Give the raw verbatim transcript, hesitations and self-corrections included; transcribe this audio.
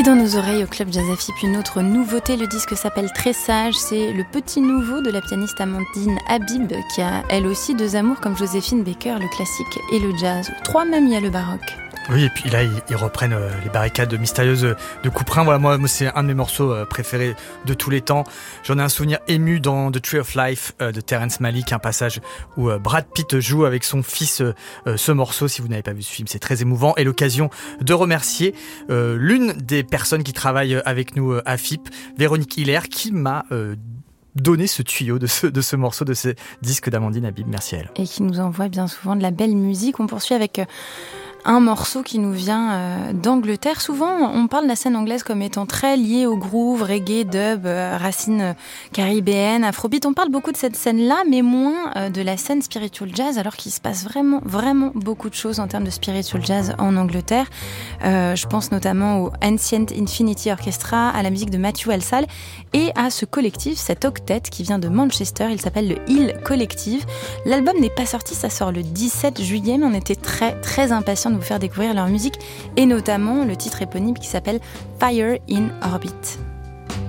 Et dans nos oreilles au Club Jazz F I P, une autre nouveauté, le disque s'appelle Très Sage, c'est le petit nouveau de la pianiste Amandine Habib, qui a elle aussi deux amours comme Joséphine Baker, le classique et le jazz, trois même il y a le baroque. Oui, et puis là, ils, ils reprennent euh, les barricades mystérieuses de Couperin. Voilà, moi, moi, c'est un de mes morceaux euh, préférés de tous les temps. J'en ai un souvenir ému dans The Tree of Life euh, de Terrence Malick, un passage où euh, Brad Pitt joue avec son fils euh, euh, ce morceau. Si vous n'avez pas vu ce film, c'est très émouvant. Et l'occasion de remercier euh, l'une des personnes qui travaillent avec nous euh, à F I P, Véronique Hiller, qui m'a euh, donner ce tuyau de ce, de ce morceau, de ce disque d'Amandine Habib. Merci à elle. Et qui nous envoie bien souvent de la belle musique. On poursuit avec euh, un morceau qui nous vient euh, d'Angleterre. Souvent, on parle de la scène anglaise comme étant très liée au groove, reggae, dub, euh, racines euh, caribéennes, afrobeat. On parle beaucoup de cette scène-là, mais moins euh, de la scène spiritual jazz, alors qu'il se passe vraiment, vraiment beaucoup de choses en termes de spiritual jazz en Angleterre. Euh, je pense notamment au Ancient Infinity Orchestra, à la musique de Matthew Halsall et à ce collectif, cet octet qui vient de Manchester. Il s'appelle le Hill Collective. L'album n'est pas sorti, ça sort le dix-sept juillet, mais on était très, très impatients de vous faire découvrir leur musique et notamment le titre éponyme qui s'appelle Fire in Orbit.